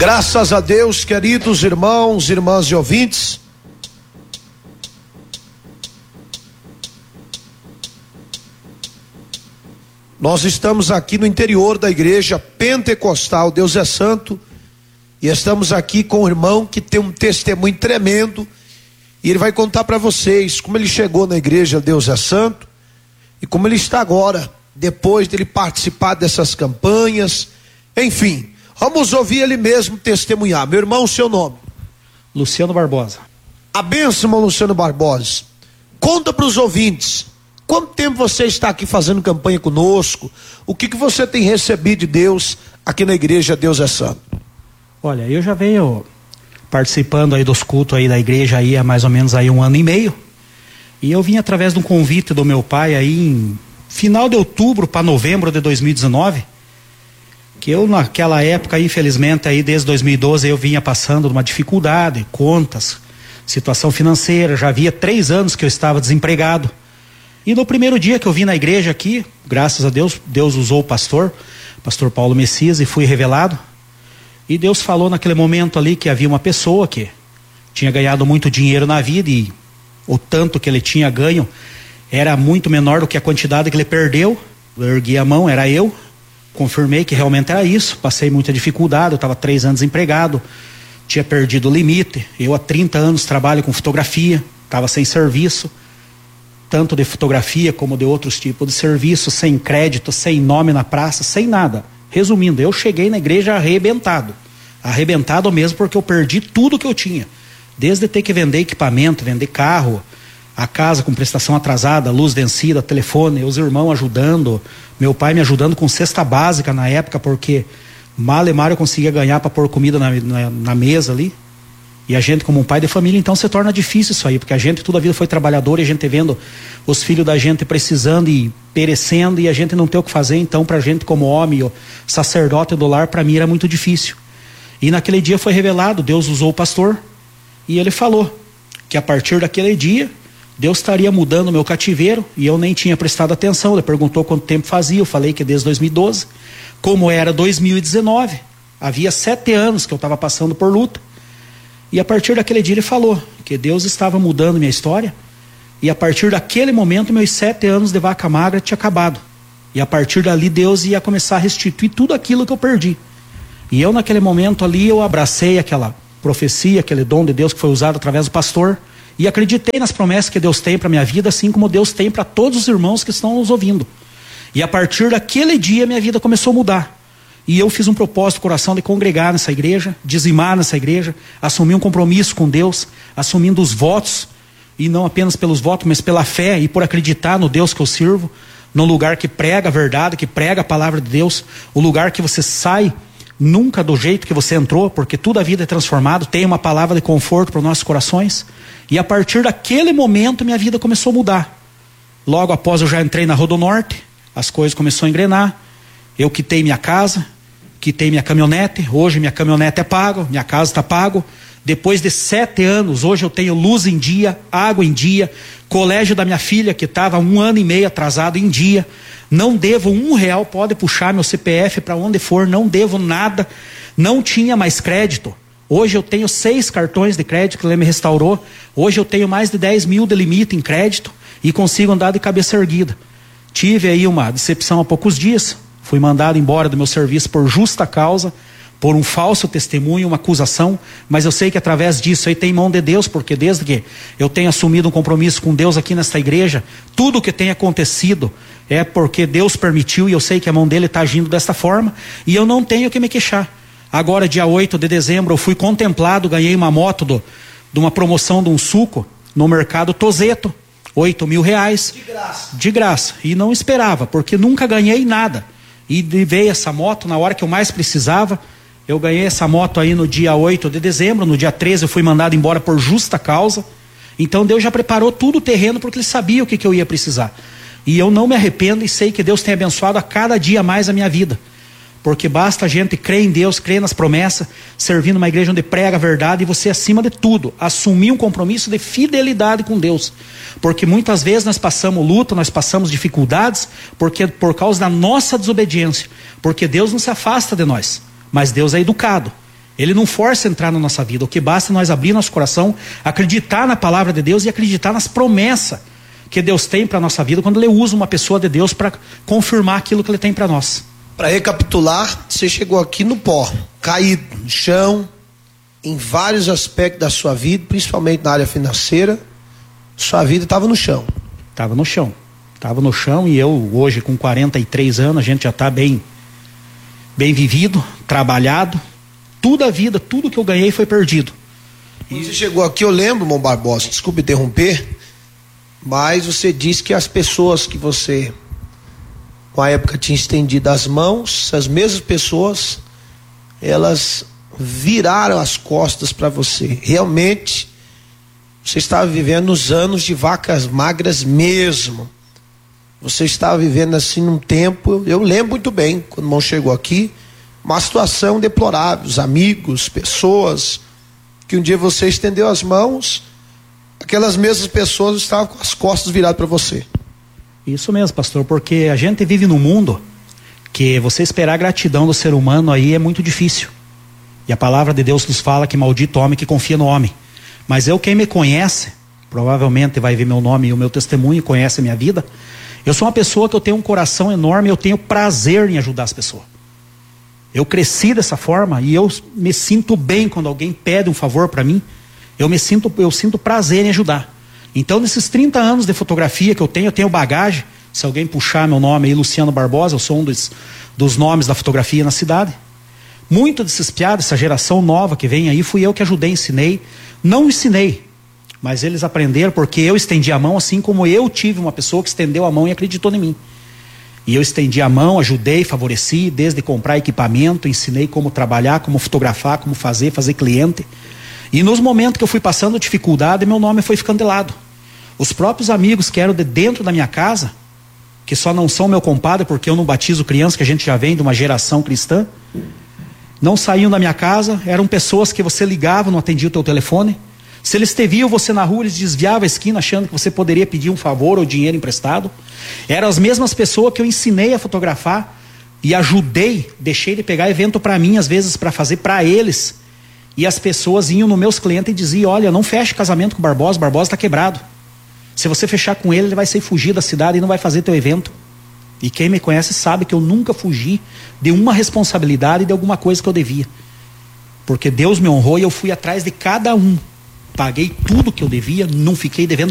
Graças a Deus, queridos irmãos, irmãs e ouvintes. Nós estamos aqui no interior da igreja pentecostal Deus é Santo, e estamos aqui com um irmão que tem um testemunho tremendo, e ele vai contar para vocês como ele chegou na igreja Deus é Santo e como ele está agora, depois dele participar dessas campanhas. Enfim, vamos ouvir ele mesmo testemunhar. Meu irmão, seu nome? Luciano Barbosa. A bênção, irmão Luciano Barbosa. Conta para os ouvintes, quanto tempo você está aqui fazendo campanha conosco? O que você tem recebido de Deus aqui na igreja Deus é Santo? Olha, eu já venho participando aí dos cultos aí da igreja aí há mais ou menos aí 1 ano e meio. E eu vim através de um convite do meu pai aí em final de outubro para novembro de 2019. Que eu naquela época, infelizmente, aí desde 2012 eu vinha passando uma dificuldade, contas, situação financeira. Já havia 3 anos que eu estava desempregado. E no primeiro dia que eu vim na igreja aqui, graças a Deus, Deus usou o pastor Paulo Messias, e fui revelado. E Deus falou naquele momento ali que havia uma pessoa que tinha ganhado muito dinheiro na vida, e o tanto que ele tinha ganho era muito menor do que a quantidade que ele perdeu. Eu ergui a mão, era eu. Confirmei que realmente era isso. Passei muita dificuldade, eu estava 3 anos desempregado, tinha perdido o limite. Eu há 30 anos trabalho com fotografia, estava sem serviço, tanto de fotografia como de outros tipos de serviço, sem crédito, sem nome na praça, sem nada. Resumindo, eu cheguei na igreja arrebentado mesmo, porque eu perdi tudo que eu tinha, desde ter que vender equipamento, vender carro, a casa com prestação atrasada, luz vencida, telefone, os irmãos ajudando, meu pai me ajudando com cesta básica na época, porque mal e mal eu conseguia ganhar para pôr comida na mesa ali. E a gente, como um pai de família, então se torna difícil isso aí, porque a gente toda a vida foi trabalhador, e a gente vendo os filhos da gente precisando e perecendo, e a gente não tem o que fazer. Então pra gente, como homem, o sacerdote do lar, pra mim era muito difícil. E naquele dia foi revelado, Deus usou o pastor, e ele falou que a partir daquele dia Deus estaria mudando o meu cativeiro, e eu nem tinha prestado atenção. Ele perguntou quanto tempo fazia, eu falei que desde 2012. Como era 2019, havia 7 anos que eu estava passando por luta. E a partir daquele dia ele falou que Deus estava mudando minha história, e a partir daquele momento meus 7 anos de vaca magra tinha acabado. E a partir dali Deus ia começar a restituir tudo aquilo que eu perdi. E eu naquele momento ali eu abracei aquela profecia, aquele dom de Deus que foi usado através do pastor, e acreditei nas promessas que Deus tem para minha vida, assim como Deus tem para todos os irmãos que estão nos ouvindo. E a partir daquele dia minha vida começou a mudar. E eu fiz um propósito do coração de congregar nessa igreja, dizimar nessa igreja, assumir um compromisso com Deus, assumindo os votos, e não apenas pelos votos, mas pela fé e por acreditar no Deus que eu sirvo, num lugar que prega a verdade, que prega a palavra de Deus, o lugar que você sai nunca do jeito que você entrou, porque toda a vida é transformado, tem uma palavra de conforto para os nossos corações. E a partir daquele momento minha vida começou a mudar. Logo após eu já entrei na Rodonorte, as coisas começaram a engrenar. Eu quitei minha casa, quitei minha caminhonete, hoje minha caminhonete é paga, minha casa está pago. Depois de 7 anos, hoje eu tenho luz em dia, água em dia, colégio da minha filha que estava 1 ano e meio atrasado em dia. Não devo R$1, pode puxar meu CPF para onde for, não devo nada, não tinha mais crédito. Hoje eu tenho 6 cartões de crédito que ele me restaurou. Hoje eu tenho mais de 10 mil de limite em crédito e consigo andar de cabeça erguida. Tive aí uma decepção há poucos dias. Fui mandado embora do meu serviço por justa causa, por um falso testemunho, uma acusação, mas eu sei que através disso aí tem mão de Deus, porque desde que eu tenho assumido um compromisso com Deus aqui nesta igreja, tudo o que tem acontecido é porque Deus permitiu, e eu sei que a mão dele está agindo desta forma, e eu não tenho que me queixar. Agora, dia 8 de dezembro, eu fui contemplado, ganhei uma moto de uma promoção de um suco no mercado Tozeto, R$8 mil. De graça. E não esperava, porque nunca ganhei nada. E veio essa moto na hora que eu mais precisava. Eu ganhei essa moto aí no dia 8 de dezembro, no dia 13 eu fui mandado embora por justa causa. Então Deus já preparou tudo o terreno, porque Ele sabia o que eu ia precisar. E eu não me arrependo, e sei que Deus tem abençoado a cada dia mais a minha vida. Porque basta a gente crer em Deus, crer nas promessas, servir numa igreja onde prega a verdade, e você, acima de tudo, assumir um compromisso de fidelidade com Deus. Porque muitas vezes nós passamos luta, nós passamos dificuldades, porque por causa da nossa desobediência. Porque Deus não se afasta de nós, mas Deus é educado. Ele não força entrar na nossa vida. O que basta é nós abrir nosso coração, acreditar na palavra de Deus e acreditar nas promessas que Deus tem para a nossa vida quando Ele usa uma pessoa de Deus para confirmar aquilo que Ele tem para nós. Para recapitular, você chegou aqui no pó, caído no chão, em vários aspectos da sua vida, principalmente na área financeira. Sua vida estava no chão. Estava no chão. Estava no chão e eu, hoje, com 43 anos, a gente já está bem vivido, trabalhado. Toda a vida, tudo que eu ganhei foi perdido. Quando você chegou aqui, eu lembro, irmão Barbosa, desculpe interromper, mas você disse que as pessoas que você, com a época, tinha estendido as mãos, essas mesmas pessoas, elas viraram as costas para você. Realmente, você estava vivendo nos anos de vacas magras mesmo. Você estava vivendo assim num tempo, eu lembro muito bem, quando o irmão chegou aqui, uma situação deplorável, os amigos, pessoas, que um dia você estendeu as mãos, aquelas mesmas pessoas estavam com as costas viradas para você. Isso mesmo, pastor, porque a gente vive num mundo que você esperar a gratidão do ser humano aí é muito difícil. E a palavra de Deus nos fala que maldito homem que confia no homem. Mas quem me conhece, provavelmente vai ver meu nome e o meu testemunho e conhece a minha vida. Eu sou uma pessoa que eu tenho um coração enorme, eu tenho prazer em ajudar as pessoas. Eu cresci dessa forma e eu me sinto bem quando alguém pede um favor para mim. Eu sinto prazer em ajudar. Então, nesses 30 anos de fotografia que eu tenho bagagem. Se alguém puxar meu nome aí, Luciano Barbosa, eu sou um dos nomes da fotografia na cidade. Muito desses piadas, essa geração nova que vem aí, fui eu que ajudei, ensinei. Não ensinei, mas eles aprenderam porque eu estendi a mão, assim como eu tive uma pessoa que estendeu a mão e acreditou em mim. E eu estendi a mão, ajudei, favoreci, desde comprar equipamento, ensinei como trabalhar, como fotografar, como fazer cliente. E nos momentos que eu fui passando dificuldade, meu nome foi ficando de lado. Os próprios amigos que eram de dentro da minha casa, que só não são meu compadre, porque eu não batizo criança, que a gente já vem de uma geração cristã, não saíam da minha casa, eram pessoas que você ligava, não atendia o teu telefone. Se eles te viam você na rua, eles desviavam a esquina achando que você poderia pedir um favor ou dinheiro emprestado. Eram as mesmas pessoas que eu ensinei a fotografar e ajudei, deixei de pegar evento para mim, às vezes para fazer para eles. E as pessoas iam nos meus clientes e diziam: olha, não feche casamento com o Barbosa está quebrado. Se você fechar com ele, ele vai sair fugir da cidade e não vai fazer teu evento. E quem me conhece sabe que eu nunca fugi de uma responsabilidade e de alguma coisa que eu devia. Porque Deus me honrou e eu fui atrás de cada um. Paguei tudo que eu devia, não fiquei devendo